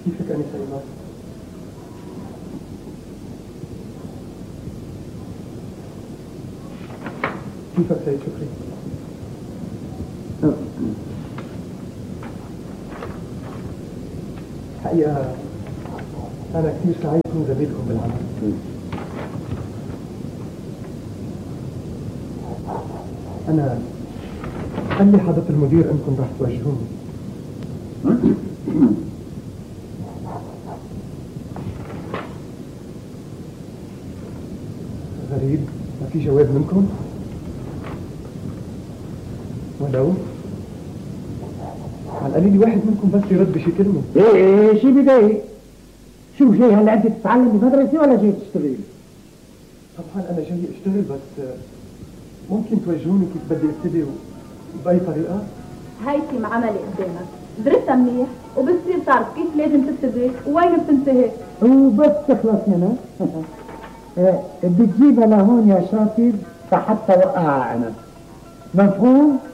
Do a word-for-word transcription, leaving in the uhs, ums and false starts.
كيفك أنسة إيمان؟ كيفك سيد شكري؟ حقيقة أنا كثير سعيد كون زميلكم بالعمل. أنا قال لي حضرة المدير أنكم راح توجهوني. غريب، ما في جواب منكم؟ ولو على القليل واحد منكم بس يرد بشي كلمة. ايه ايه شي بداية؟ شو جاي هلا انت تتعلم بمدرسة ولا جاي تشتغل؟ طبعا انا جاي اشتغل، بس ممكن توجهوني كيف بدي ابتدي وبأي طريقة؟ هيثم عملي قدامك، درسها منيح وبتصير تعرف كيف لازم تبتدي ووين بتنتهي. وبس تخلص هنا بتجيبها لهون يا شاطر حتى وقعها انا. مفهوم؟